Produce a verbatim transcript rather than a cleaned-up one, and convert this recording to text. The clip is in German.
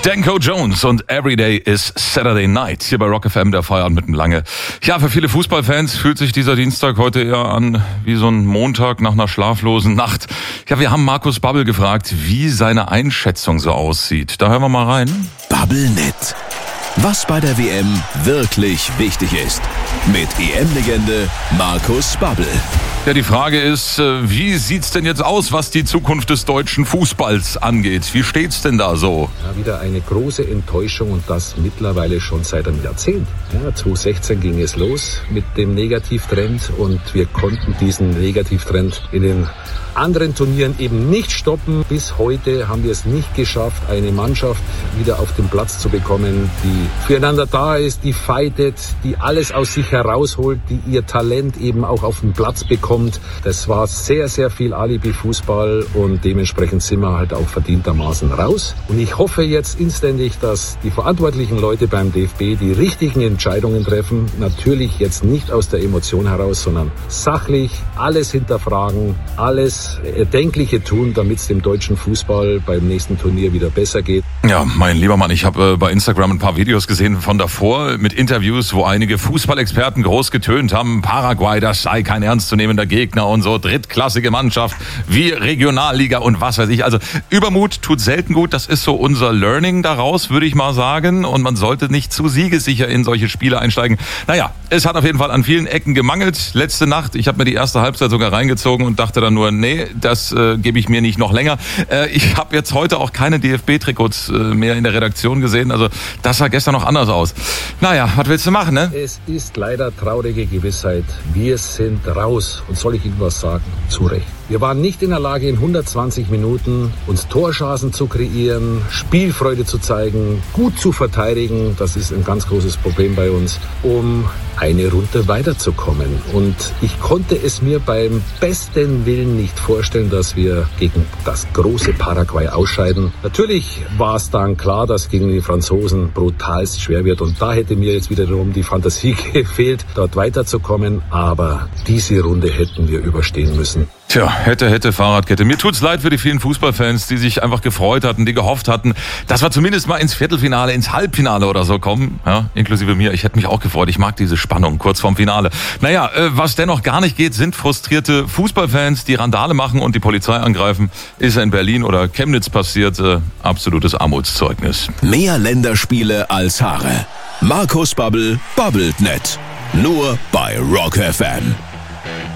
Danko Jones und Everyday is Saturday Night hier bei Rock F M, der Feierabend mit dem Lange. Ja, für viele Fußballfans fühlt sich dieser Dienstag heute eher an wie so ein Montag nach einer schlaflosen Nacht. Ja, wir haben Markus Babbel gefragt, wie seine Einschätzung so aussieht. Da hören wir mal rein. Babbelnet. Was bei der W M wirklich wichtig ist. Mit E M-Legende Markus Babbel. Ja, die Frage ist, wie sieht's denn jetzt aus, was die Zukunft des deutschen Fußballs angeht? Wie steht's denn da so? Ja, wieder eine große Enttäuschung und das mittlerweile schon seit einem Jahrzehnt. Ja, zwanzig sechzehn ging es los mit dem Negativtrend und wir konnten diesen Negativtrend in den anderen Turnieren eben nicht stoppen. Bis heute haben wir es nicht geschafft, eine Mannschaft wieder auf den Platz zu bekommen, die füreinander da ist, die fightet, die alles aus sich herausholt, die ihr Talent eben auch auf den Platz bekommt. Das war sehr, sehr viel Alibi-Fußball und dementsprechend sind wir halt auch verdientermaßen raus. Und ich hoffe jetzt inständig, dass die verantwortlichen Leute beim D F B die richtigen Entscheidungen treffen. Natürlich jetzt nicht aus der Emotion heraus, sondern sachlich alles hinterfragen, alles Erdenkliche tun, damit es dem deutschen Fußball beim nächsten Turnier wieder besser geht. Ja, mein lieber Mann, ich habe äh, bei Instagram ein paar Videos gesehen von davor mit Interviews, wo einige Fußballexperten groß getönt haben, Paraguay, das sei kein ernstzunehmender Gegner und so, drittklassige Mannschaft wie Regionalliga und was weiß ich. Also Übermut tut selten gut, das ist so unser Learning daraus, würde ich mal sagen. Und man sollte nicht zu siegessicher in solche Spiele einsteigen. Naja, es hat auf jeden Fall an vielen Ecken gemangelt. Letzte Nacht, ich habe mir die erste Halbzeit sogar reingezogen und dachte dann nur, nee, das äh, gebe ich mir nicht noch länger. Äh, ich habe jetzt heute auch keine D F B-Trikots äh, mehr in der Redaktion gesehen. Also das sah gestern noch anders aus. Naja, was willst du machen, ne? Es ist leider traurige Gewissheit. Wir sind raus. Und soll ich Ihnen was sagen? Zu Recht. Wir waren nicht in der Lage, in hundertzwanzig Minuten uns Torchancen zu kreieren, Spielfreude zu zeigen, gut zu verteidigen. Das ist ein ganz großes Problem bei uns, um eine Runde weiterzukommen. Und ich konnte es mir beim besten Willen nicht vorstellen, dass wir gegen das große Paraguay ausscheiden. Natürlich war es dann klar, dass gegen die Franzosen brutalst schwer wird. Und da hätte mir jetzt wiederum die Fantasie gefehlt, dort weiterzukommen. Aber diese Runde hätten wir überstehen müssen. Tja, hätte, hätte, Fahrradkette. Mir tut's leid für die vielen Fußballfans, die sich einfach gefreut hatten, die gehofft hatten, dass wir zumindest mal ins Viertelfinale, ins Halbfinale oder so kommen. Ja, inklusive mir. Ich hätte mich auch gefreut. Ich mag diese Spannung kurz vorm Finale. Naja, äh, was dennoch gar nicht geht, sind frustrierte Fußballfans, die Randale machen und die Polizei angreifen. Ist ja in Berlin oder Chemnitz passiert. Äh, absolutes Armutszeugnis. Mehr Länderspiele als Haare. Markus Babbel babbelt net. Nur bei Rock F M.